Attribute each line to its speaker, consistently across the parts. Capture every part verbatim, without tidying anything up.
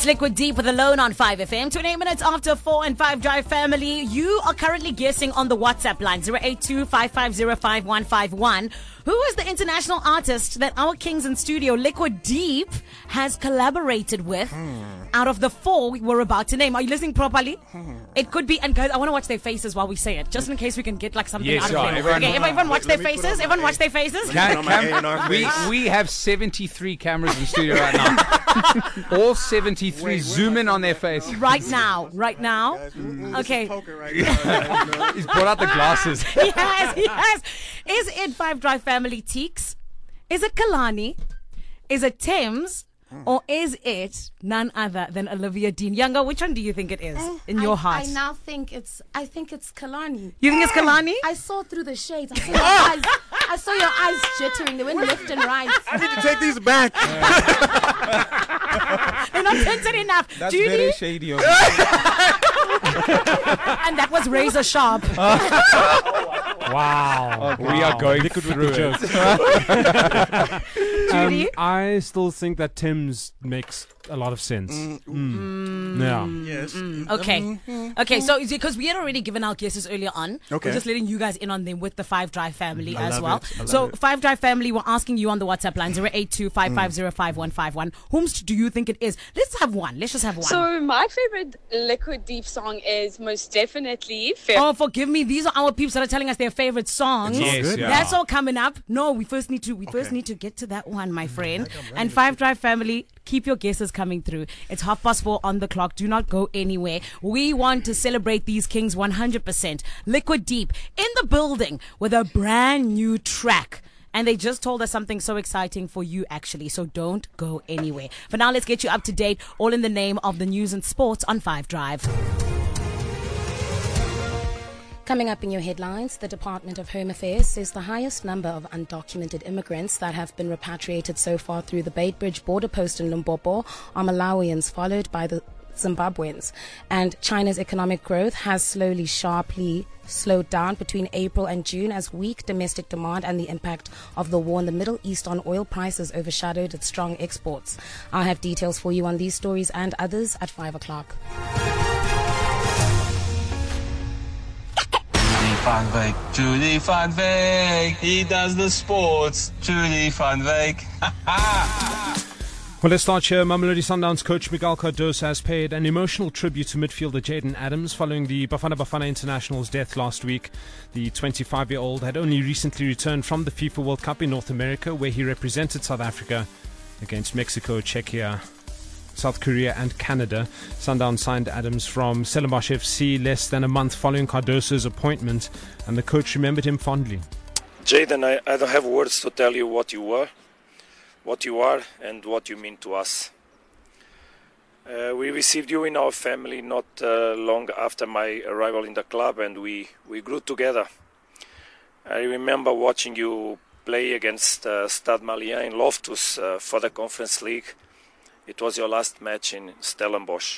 Speaker 1: It's Liquid Deep with Alone on five F M. twenty-eight minutes after four and five Drive family. You are currently guessing on the WhatsApp line zero eight two, five five zero, five one five one. Who is the international artist that our Kings in Studio, Liquid Deep, has collaborated with hmm. out of the four we were about to name? Are you listening properly? Hmm. It could be, and guys, I want to watch their faces while we say it, just in case we can get like something
Speaker 2: yes,
Speaker 1: out
Speaker 2: yeah,
Speaker 1: of them.
Speaker 2: everyone,
Speaker 1: okay, everyone watch their faces. Everyone watch their faces.
Speaker 2: Cam, Cam, we, we have seventy-three cameras in studio right now. All seventy-three wait, zoom in on their face.
Speaker 1: Right now. Right now.
Speaker 3: Mm-hmm.
Speaker 1: Okay.
Speaker 3: Right now.
Speaker 2: He's brought out the glasses.
Speaker 1: Yes, yes. Is it Five Drive Family Teeks? Is it Kalani? Is it Thames? Or is it none other than Olivia Dean? Younger, which one do you think it is in your
Speaker 4: I,
Speaker 1: heart?
Speaker 4: I now think it's I think it's Kalani.
Speaker 1: You think it's Kalani?
Speaker 4: I saw through the shades. I saw your eyes. I saw your eyes jittering. They went left and right.
Speaker 3: I need to take these back.
Speaker 1: They're not tinted enough.
Speaker 5: That's
Speaker 1: Judy?
Speaker 5: very shady.
Speaker 1: And that was razor sharp.
Speaker 2: Wow. Oh, we are going
Speaker 6: Liquid
Speaker 2: through
Speaker 6: with
Speaker 2: it.
Speaker 1: Judy?
Speaker 6: Um, I still think that Tim's makes a lot of sense. Mm. Mm. Yeah.
Speaker 3: Yes.
Speaker 1: Mm. Okay. Okay, so because we had already given our guesses earlier on,
Speaker 3: okay.
Speaker 1: we're just letting you guys in on them with the Five Drive family
Speaker 3: I
Speaker 1: as well.
Speaker 3: it.
Speaker 1: So
Speaker 3: it.
Speaker 1: Five Drive family, we're asking you on the WhatsApp line zero eight two, five five zero, five one five one. Whom do you think it is? Let's have one. Let's just have one.
Speaker 7: So my favorite Liquid Deep song is most definitely Fair.
Speaker 1: Oh, forgive me. These are our peeps that are telling us their favorite songs.
Speaker 2: Yes, yeah.
Speaker 1: That's all coming up. No, we first need to we first
Speaker 3: Okay.
Speaker 1: need to get to that one, my friend. And Five Drive family, keep your guesses coming through. It's half past four on the clock. Do not go anywhere. We want to celebrate these Kings one hundred percent. Liquid Deep in the building with a brand new track. And they just told us something so exciting for you, actually. So don't go anywhere. For now, let's get you up to date, all in the name of the news and sports on five Drive.
Speaker 8: Coming up in your headlines, the Department of Home Affairs says the highest number of undocumented immigrants that have been repatriated so far through the Beitbridge border post in Limpopo are Malawians, followed by the Zimbabweans. And China's economic growth has slowly, sharply slowed down between April and June as weak domestic demand and the impact of the war in the Middle East on oil prices overshadowed its strong exports. I'll have details for you on these stories and others at five o'clock.
Speaker 9: Van Wyk, Julie Van Wyk, he does the sports, Julie Van Wyk.
Speaker 6: Well, let's start here. Mamelodi Sundowns coach Miguel Cardoso has paid an emotional tribute to midfielder Jaden Adams following the Bafana Bafana International's death last week. The twenty-five-year-old had only recently returned from the FIFA World Cup in North America, where he represented South Africa against Mexico, Czechia, South Korea and Canada. Sundown signed Adams from Stellenbosch F C less than a month following Cardoso's appointment, and the coach remembered him fondly.
Speaker 10: Jaden, I, I don't have words to tell you what you were, what you are, and what you mean to us. Uh, we received you in our family not uh, long after my arrival in the club, and we, we grew together. I remember watching you play against uh, Stade Malien in Loftus uh, for the Conference League. It was your last match in Stellenbosch.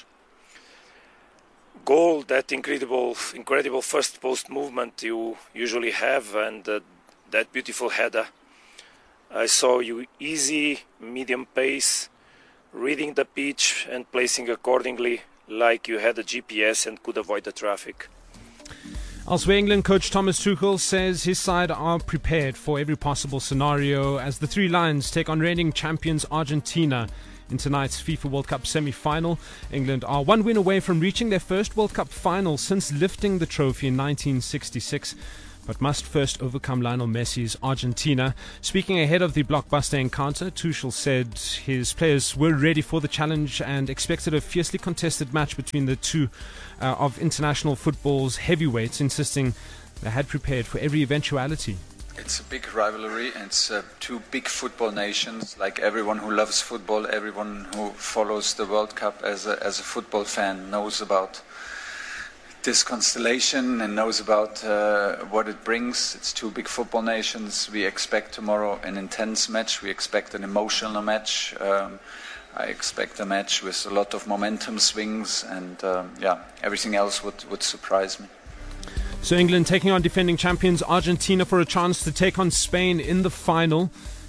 Speaker 10: Goal, that incredible, incredible first post movement you usually have, and uh, that beautiful header. I saw you easy, medium pace, reading the pitch and placing accordingly, like you had a G P S and could avoid the traffic.
Speaker 6: Elsewhere, England coach Thomas Tuchel says his side are prepared for every possible scenario as the Three Lions take on reigning champions Argentina in tonight's FIFA World Cup semi-final. England are one win away from reaching their first World Cup final since lifting the trophy in nineteen sixty-six, but must first overcome Lionel Messi's Argentina. Speaking ahead of the blockbuster encounter, Tuchel said his players were ready for the challenge and expected a fiercely contested match between the two uh, of international football's heavyweights, insisting they had prepared for every eventuality.
Speaker 11: It's a big rivalry, and it's uh, two big football nations. Like everyone who loves football, everyone who follows the World Cup as a, as a football fan knows about this constellation and knows about uh, what it brings. It's two big football nations. We expect tomorrow an intense match. We expect an emotional match. Um, I expect a match with a lot of momentum swings, and um, yeah, everything else would, would surprise me.
Speaker 6: So England taking on defending champions Argentina for a chance to take on Spain in the final.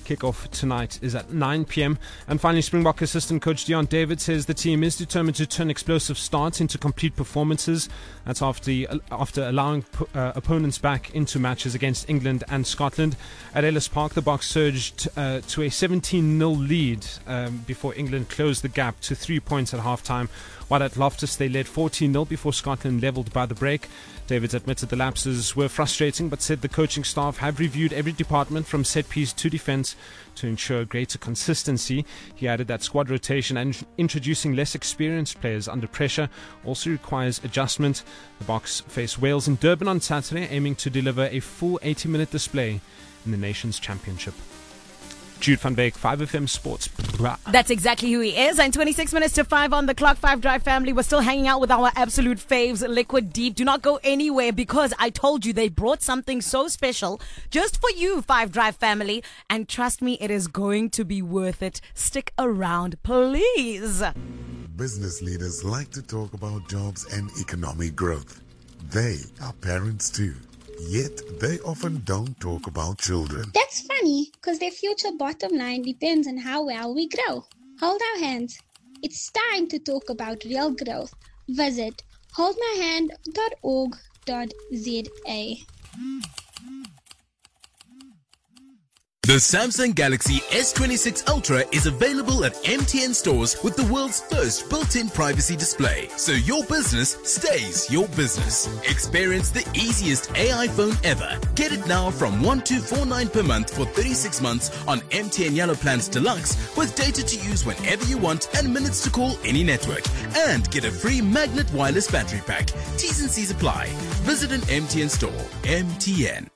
Speaker 6: Kickoff tonight is at nine p.m. And finally, Springbok assistant coach Deon David says the team is determined to turn explosive starts into complete performances. That's after after allowing uh, opponents back into matches against England and Scotland. At Ellis Park, the Boks surged uh, to a seventeen nil lead um, before England closed the gap to three points at half-time, while at Loftus they led fourteen nil before Scotland levelled by the break. Davids admitted the lapses were frustrating, but said the coaching staff have reviewed every department from set piece to defence to ensure greater consistency. He added that squad rotation and introducing less experienced players under pressure also requires adjustment. The Boks face Wales in Durban on Saturday, aiming to deliver a full eighty minute display in the Nations Championship. Jude van Beek, five F M Sports.
Speaker 1: That's exactly who he is. And twenty-six minutes to five on the clock. Five Drive family. We're still hanging out with our absolute faves, Liquid Deep. Do not go anywhere because I told you they brought something so special just for you, Five Drive family. And trust me, it is going to be worth it. Stick around, please.
Speaker 5: Business leaders like to talk about jobs and economic growth. They are parents too. Yet, they often don't talk about children.
Speaker 12: That's funny, because their future bottom line depends on how well we grow. Hold our hands. It's time to talk about real growth. Visit hold my hand dot org dot z a.
Speaker 13: The Samsung Galaxy S twenty-six Ultra is available at M T N stores with the world's first built-in privacy display, so your business stays your business. Experience the easiest A I phone ever. Get it now from one thousand two hundred forty-nine per month for thirty-six months on M T N Yellow Plans Deluxe with data to use whenever you want and minutes to call any network. And get a free magnet wireless battery pack. T's and C's apply. Visit an M T N store. M T N.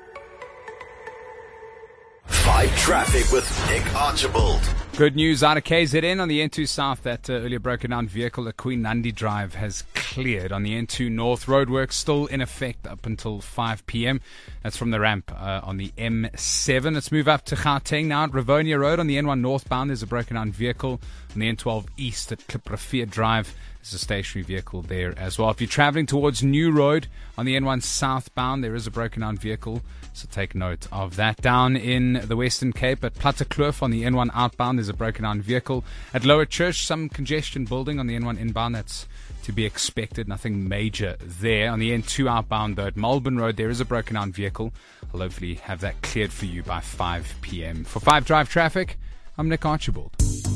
Speaker 14: Five Traffic with Nick Archibald.
Speaker 2: Good news out of K Z N on the N two South. That uh, earlier broken down vehicle at Queen Nandi Drive has cleared. On the N two North, roadworks still in effect up until five p.m. That's from the ramp uh, on the M seven. Let's move up to Gauteng now at Rivonia Road. On the N one northbound, there's a broken down vehicle. On the N twelve East at Kliprafia Drive, there's a stationary vehicle there as well. If you're traveling towards New Road on the N one southbound, there is a broken down vehicle, so take note of that. Down in the Western Cape at Plattekloof on the N one outbound, there's a broken down vehicle. At Lower Church, some congestion building on the N one inbound. That's to be expected. Nothing major there. On the N two outbound, though, at Malburn Road, there is a broken down vehicle. I'll hopefully have that cleared for you by five p.m. For five Drive Traffic, I'm Nick Archibald.